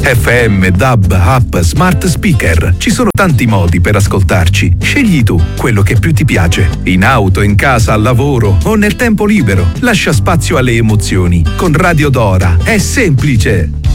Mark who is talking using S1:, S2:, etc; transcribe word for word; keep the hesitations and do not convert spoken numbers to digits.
S1: F M, D A B, app, smart speaker. Ci sono tanti modi per ascoltarci. Scegli tu quello che più ti piace. In auto, in casa, al lavoro o nel tempo libero. Lascia spazio alle emozioni. Con Radio Dora è semplice.